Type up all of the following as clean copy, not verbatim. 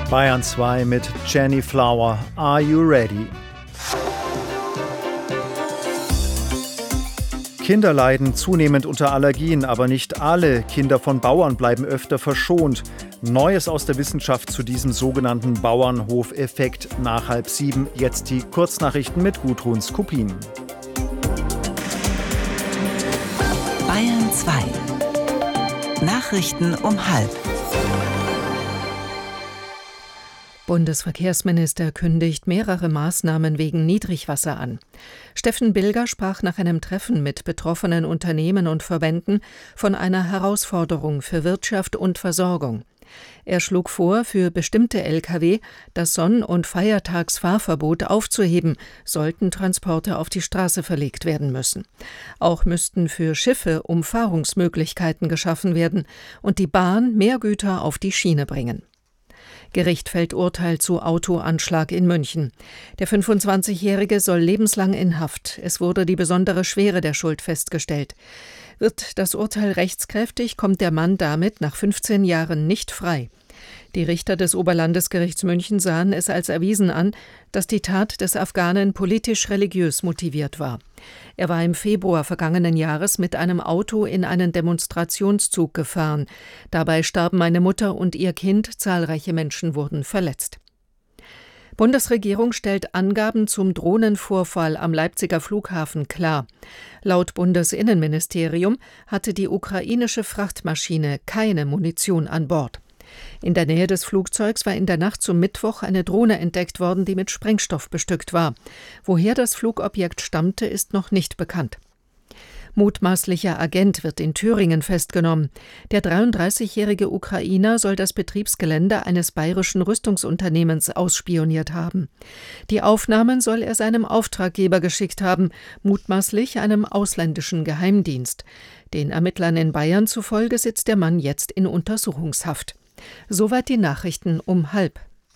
Bayern 2 mit Jenny Flower. Are you ready? Kinder leiden zunehmend unter Allergien, aber nicht alle Kinder von Bauern bleiben öfter verschont. Neues aus der Wissenschaft zu diesem sogenannten Bauernhofeffekt nach 6:30. Jetzt die Kurznachrichten mit Gudrun Skupin. Bayern 2. Nachrichten um 12:30. Bundesverkehrsminister kündigt mehrere Maßnahmen wegen Niedrigwasser an. Steffen Bilger sprach nach einem Treffen mit betroffenen Unternehmen und Verbänden von einer Herausforderung für Wirtschaft und Versorgung. Er schlug vor, für bestimmte Lkw das Sonn- und Feiertagsfahrverbot aufzuheben, sollten Transporte auf die Straße verlegt werden müssen. Auch müssten für Schiffe Umfahrungsmöglichkeiten geschaffen werden und die Bahn mehr Güter auf die Schiene bringen. Gericht fällt Urteil zu Autoanschlag in München. Der 25-Jährige soll lebenslang in Haft. Es wurde die besondere Schwere der Schuld festgestellt. Wird das Urteil rechtskräftig, kommt der Mann damit nach 15 Jahren nicht frei. Die Richter des Oberlandesgerichts München sahen es als erwiesen an, dass die Tat des Afghanen politisch-religiös motiviert war. Er war im Februar vergangenen Jahres mit einem Auto in einen Demonstrationszug gefahren. Dabei starben eine Mutter und ihr Kind, zahlreiche Menschen wurden verletzt. Bundesregierung stellt Angaben zum Drohnenvorfall am Leipziger Flughafen klar. Laut Bundesinnenministerium hatte die ukrainische Frachtmaschine keine Munition an Bord. In der Nähe des Flugzeugs war in der Nacht zum Mittwoch eine Drohne entdeckt worden, die mit Sprengstoff bestückt war. Woher das Flugobjekt stammte, ist noch nicht bekannt. Mutmaßlicher Agent wird in Thüringen festgenommen. Der 33-jährige Ukrainer soll das Betriebsgelände eines bayerischen Rüstungsunternehmens ausspioniert haben. Die Aufnahmen soll er seinem Auftraggeber geschickt haben, mutmaßlich einem ausländischen Geheimdienst. Den Ermittlern in Bayern zufolge sitzt der Mann jetzt in Untersuchungshaft. Soweit die Nachrichten um 12:30.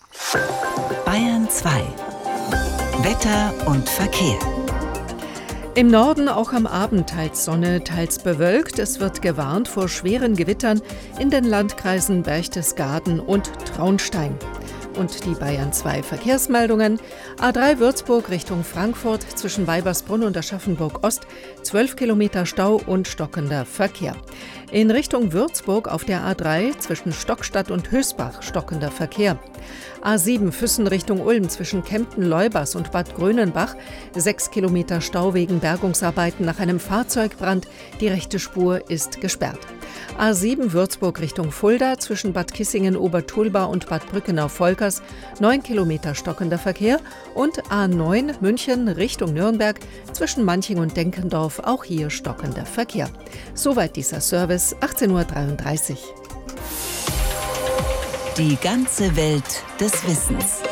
Bayern 2. Wetter und Verkehr. Im Norden auch am Abend teils Sonne, teils bewölkt. Es wird gewarnt vor schweren Gewittern in den Landkreisen Berchtesgaden und Traunstein. Und die Bayern 2 Verkehrsmeldungen. A3 Würzburg Richtung Frankfurt zwischen Weibersbrunn und Aschaffenburg Ost 12 Kilometer Stau und stockender Verkehr. In Richtung Würzburg auf der A3 zwischen Stockstadt und Hösbach stockender Verkehr. A7 Füssen Richtung Ulm zwischen Kempten-Leubers und Bad Grönenbach 6 Kilometer Stau wegen Bergungsarbeiten nach einem Fahrzeugbrand. Die rechte Spur ist gesperrt. A7 Würzburg Richtung Fulda zwischen Bad Kissingen-Obertulba und Bad Brückenau-Volkers 9 Kilometer stockender Verkehr und A9 München Richtung Nürnberg zwischen Manching und Denkendorf auch hier stockender Verkehr. Soweit dieser Service, 18:33 Uhr. Die ganze Welt des Wissens.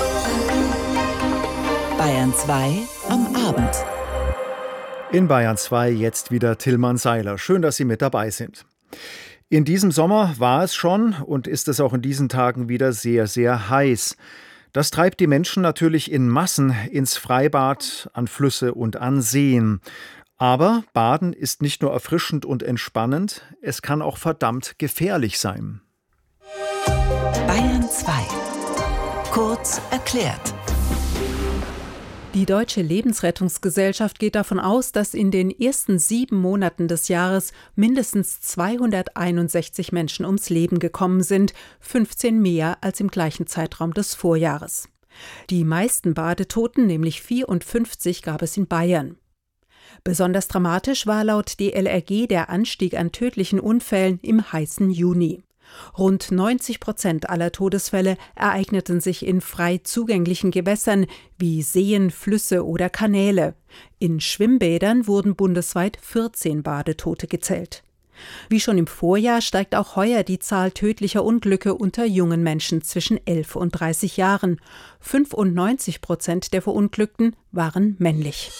Bayern 2 am Abend. In Bayern 2 jetzt wieder Tillmann Seiler. Schön, dass Sie mit dabei sind. In diesem Sommer war es schon und ist es auch in diesen Tagen wieder sehr, sehr heiß. Das treibt die Menschen natürlich in Massen ins Freibad, an Flüsse und an Seen. Aber Baden ist nicht nur erfrischend und entspannend, es kann auch verdammt gefährlich sein. Bayern 2. Kurz erklärt. Die Deutsche Lebensrettungsgesellschaft geht davon aus, dass in den ersten 7 Monaten des Jahres mindestens 261 Menschen ums Leben gekommen sind, 15 mehr als im gleichen Zeitraum des Vorjahres. Die meisten Badetoten, nämlich 54, gab es in Bayern. Besonders dramatisch war laut DLRG der Anstieg an tödlichen Unfällen im heißen Juni. Rund 90% aller Todesfälle ereigneten sich in frei zugänglichen Gewässern wie Seen, Flüsse oder Kanäle. In Schwimmbädern wurden bundesweit 14 Badetote gezählt. Wie schon im Vorjahr steigt auch heuer die Zahl tödlicher Unglücke unter jungen Menschen zwischen 11 und 30 Jahren. 95% der Verunglückten waren männlich.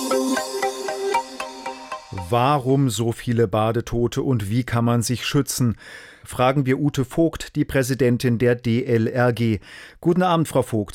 Warum so viele Badetote und wie kann man sich schützen? Fragen wir Ute Vogt, die Präsidentin der DLRG. Guten Abend, Frau Vogt.